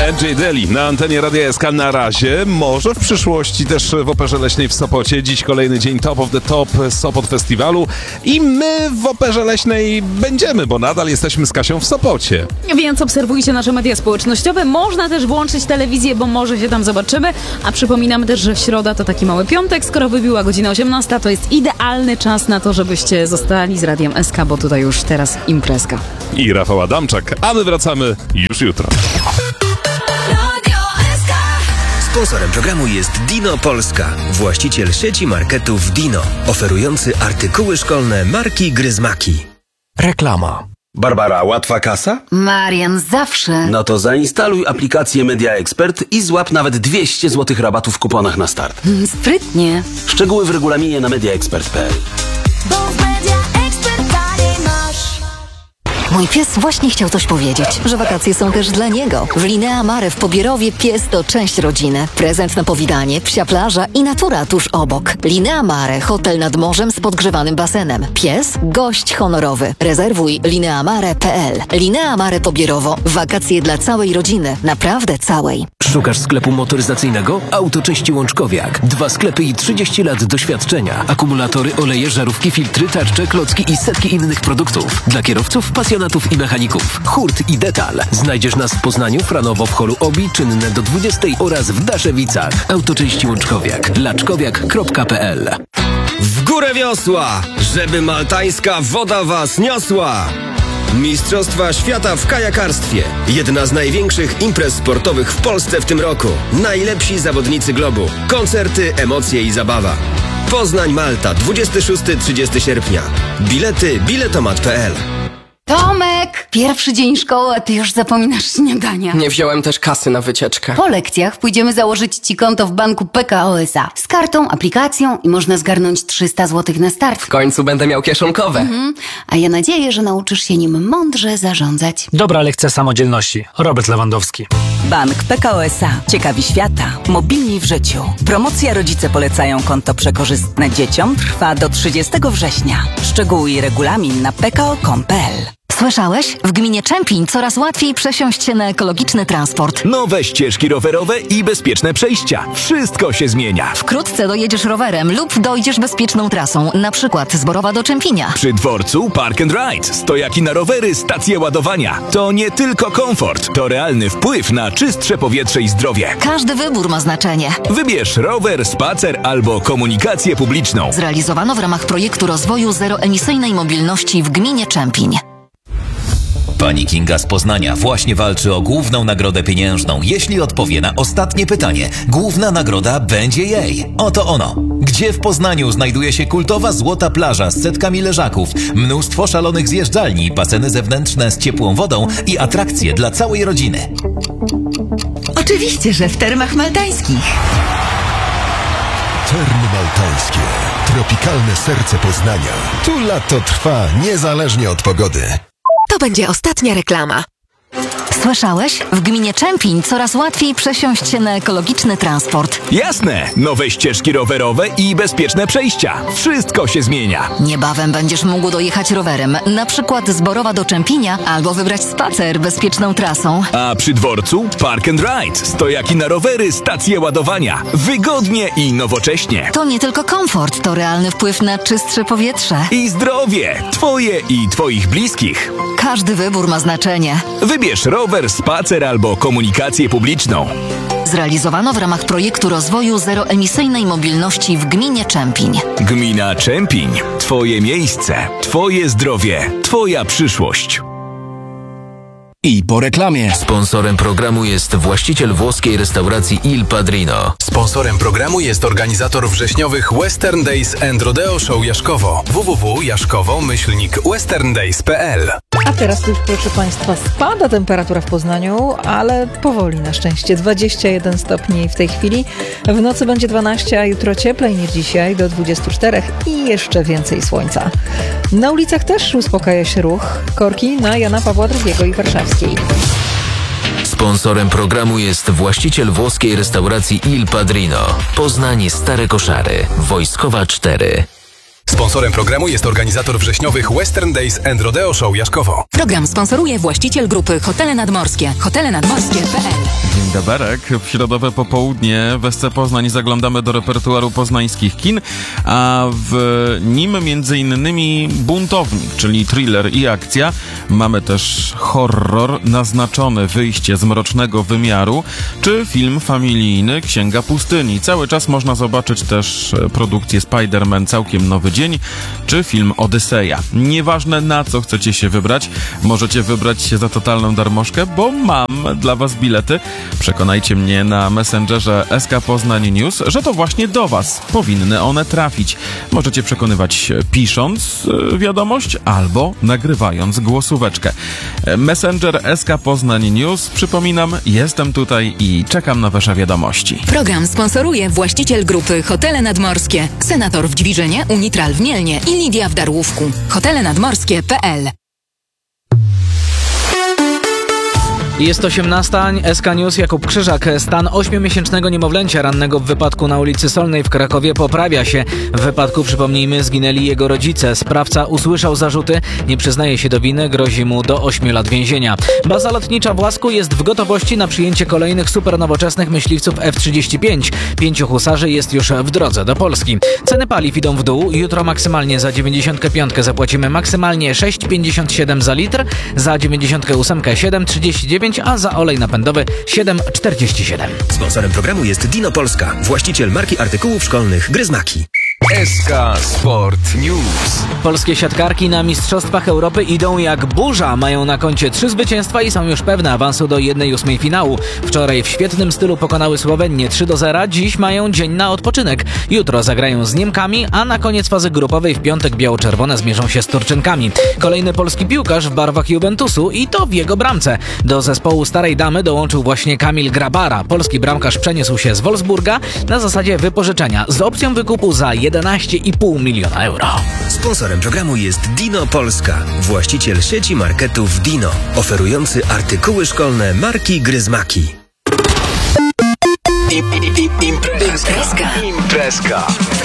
Andrzej Deli na antenie Radia SK na razie, może w przyszłości też w Operze Leśnej w Sopocie. Dziś kolejny dzień Top of the Top Sopot Festiwalu i my w Operze Leśnej będziemy, bo nadal jesteśmy z Kasią w Sopocie. Więc obserwujcie nasze media społecznościowe, można też włączyć telewizję, bo może się tam zobaczymy, a przypominamy też, że środa to taki mały piątek, skoro wybiła godzina 18, to jest idealny czas na to, żebyście zostali z Radiem SK, bo tutaj już teraz imprezka. I Rafał Adamczak, a my wracamy już jutro. Sponsorem programu jest Dino Polska, właściciel sieci marketów Dino, oferujący artykuły szkolne marki Gryzmaki. Reklama. Barbara, łatwa kasa? Marian, zawsze. No to zainstaluj aplikację Media Expert i złap nawet 200 zł rabatu w kuponach na start. Sprytnie. Szczegóły w regulaminie na mediaexpert.pl. Mój pies właśnie chciał coś powiedzieć, że wakacje są też dla niego. W Linea Mare w Pobierowie pies to część rodziny. Prezent na powitanie, psia plaża i natura tuż obok. Linea Mare, hotel nad morzem z podgrzewanym basenem. Pies, gość honorowy. Rezerwuj lineamare.pl. Linea Mare Pobierowo. Wakacje dla całej rodziny. Naprawdę całej. Szukasz sklepu motoryzacyjnego? Autoczęści Łączkowiak. 2 sklepy i 30 lat doświadczenia. Akumulatory, oleje, żarówki, filtry, tarcze, klocki i setki innych produktów. Dla kierowców, pasjonatów i mechaników. Hurt i Detal. Znajdziesz nas w Poznaniu, Franowo, w holu Obi, czynne do 20 oraz w Daszewicach. Autoczęści Łączkowiak. laczkowiak.pl. W górę wiosła, żeby maltańska woda was niosła! Mistrzostwa Świata w kajakarstwie. Jedna z największych imprez sportowych w Polsce w tym roku. Najlepsi zawodnicy globu. Koncerty, emocje i zabawa. Poznań, Malta, 26-30 sierpnia. Bilety biletomat.pl. Tomek! Pierwszy dzień szkoły, a ty już zapominasz śniadania. Nie wziąłem też kasy na wycieczkę. Po lekcjach pójdziemy założyć ci konto w banku PKO SA. Z kartą, aplikacją i można zgarnąć 300 zł na start. W końcu będę miał kieszonkowe. A ja nadzieję, że nauczysz się nim mądrze zarządzać. Dobra lekcja samodzielności. Robert Lewandowski. Bank PKO SA. Ciekawi świata. Mobilni w życiu. Promocja Rodzice polecają konto przekorzystne dzieciom trwa do 30 września. Szczegóły i regulamin na pko.com.pl. Słyszałeś? W gminie Czempiń coraz łatwiej przesiąść się na ekologiczny transport. Nowe ścieżki rowerowe i bezpieczne przejścia. Wszystko się zmienia. Wkrótce dojedziesz rowerem lub dojdziesz bezpieczną trasą, na przykład z Borowa do Czempinia. Przy dworcu Park and Ride. Stojaki na rowery, stacje ładowania. To nie tylko komfort, to realny wpływ na czystsze powietrze i zdrowie. Każdy wybór ma znaczenie. Wybierz rower, spacer albo komunikację publiczną. Zrealizowano w ramach projektu rozwoju zeroemisyjnej mobilności w gminie Czempiń. Pani Kinga z Poznania właśnie walczy o główną nagrodę pieniężną. Jeśli odpowie na ostatnie pytanie, główna nagroda będzie jej. Oto ono. Gdzie w Poznaniu znajduje się kultowa złota plaża z setkami leżaków, mnóstwo szalonych zjeżdżalni, baseny zewnętrzne z ciepłą wodą i atrakcje dla całej rodziny? Oczywiście, że w Termach Maltańskich. Termy Maltańskie. Tropikalne serce Poznania. Tu lato trwa niezależnie od pogody. To będzie ostatnia reklama. Słyszałeś? W gminie Czempiń coraz łatwiej przesiąść się na ekologiczny transport. Jasne! Nowe ścieżki rowerowe i bezpieczne przejścia. Wszystko się zmienia. Niebawem będziesz mógł dojechać rowerem, na przykład z Borowa do Czempinia, albo wybrać spacer bezpieczną trasą. A przy dworcu Park and Ride. Stojaki na rowery, stacje ładowania. Wygodnie i nowocześnie. To nie tylko komfort, to realny wpływ na czystsze powietrze. I zdrowie. Twoje i twoich bliskich. Każdy wybór ma znaczenie. Wybierz rower, spacer albo komunikację publiczną. Zrealizowano w ramach projektu rozwoju zeroemisyjnej mobilności w gminie Czempiń. Gmina Czempiń. Twoje miejsce. Twoje zdrowie. Twoja przyszłość. I po reklamie. Sponsorem programu jest właściciel włoskiej restauracji Il Padrino. Sponsorem programu jest organizator wrześniowych Western Days and Rodeo Show Jaszkowo. www.jaszkowo-westerndays.pl. A teraz już, proszę Państwa, spada temperatura w Poznaniu, ale powoli na szczęście. 21 stopni w tej chwili. W nocy będzie 12, a jutro cieplej niż dzisiaj, do 24 i jeszcze więcej słońca. Na ulicach też uspokaja się ruch. Korki na Jana Pawła II i Warszawskiej. Sponsorem programu jest właściciel włoskiej restauracji Il Padrino. Poznań Stare Koszary. Wojskowa 4. Sponsorem programu jest organizator wrześniowych Western Days and Rodeo Show Jażkowo. Program sponsoruje właściciel grupy Hotele Nadmorskie. hotelenadmorskie.pl. Dzień doberek. W środowe popołudnie w SC Poznań zaglądamy do repertuaru poznańskich kin, a w nim m.in. Buntownik, czyli thriller i akcja. Mamy też horror, naznaczone wyjście z mrocznego wymiaru, czy film familijny Księga Pustyni. Cały czas można zobaczyć też produkcję Spider-Man Całkiem Nowy Dzień, czy film Odyseja. Nieważne na co chcecie się wybrać, możecie wybrać się za totalną darmożkę, bo mam dla was bilety. Przekonajcie mnie na Messengerze SK Poznań News, że to właśnie do was powinny one trafić. Możecie przekonywać pisząc wiadomość albo nagrywając głosóweczkę. Messenger SK Poznań News. Przypominam, jestem tutaj i czekam na wasze wiadomości. Program sponsoruje właściciel grupy Hotele Nadmorskie. Senator w Dźwiżynie, Unitral w Mielnie i Lidia w Darłówku. hotelenadmorskie.pl. Jest 18, SK News, Jakub Krzyżak. Stan 8-miesięcznego niemowlęcia rannego w wypadku na ulicy Solnej w Krakowie poprawia się. W wypadku, przypomnijmy, zginęli jego rodzice. Sprawca usłyszał zarzuty, nie przyznaje się do winy, grozi mu do 8 lat więzienia. Baza lotnicza w Łasku jest w gotowości na przyjęcie kolejnych supernowoczesnych myśliwców F-35. 5 husarzy jest już w drodze do Polski. Ceny paliw idą w dół. Jutro maksymalnie za 95 zapłacimy maksymalnie 6,57 za litr, za 98 7,39, a za olej napędowy 7,47. Sponsorem programu jest Dino Polska, właściciel marki artykułów szkolnych Gryzmaki. SK Sport News. Polskie siatkarki na Mistrzostwach Europy idą jak burza. Mają na koncie 3 zwycięstwa i są już pewne awansu do 1/8 finału. Wczoraj w świetnym stylu pokonały Słowenię 3-0. Dziś mają dzień na odpoczynek. Jutro zagrają z Niemkami, a na koniec fazy grupowej w piątek biało-czerwone zmierzą się z Turczynkami. Kolejny polski piłkarz w barwach Juventusu i to w jego bramce. Do zespołu Starej Damy dołączył właśnie Kamil Grabara. Polski bramkarz przeniósł się z Wolfsburga na zasadzie wypożyczenia z opcją wykupu za 11,5 miliona euro. Sponsorem programu jest Dino Polska, właściciel sieci marketów Dino, oferujący artykuły szkolne marki Gryzmaki. Imprezka.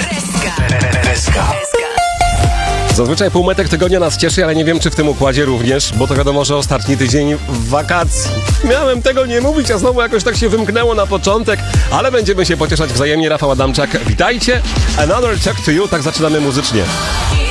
Zazwyczaj półmetek tygodnia nas cieszy, ale nie wiem, czy w tym układzie również, bo to wiadomo, że ostatni tydzień wakacji. Miałem tego nie mówić, a znowu jakoś tak się wymknęło na początek, ale będziemy się pocieszać wzajemnie. Rafał Adamczak, witajcie. Another Check to You, tak zaczynamy muzycznie.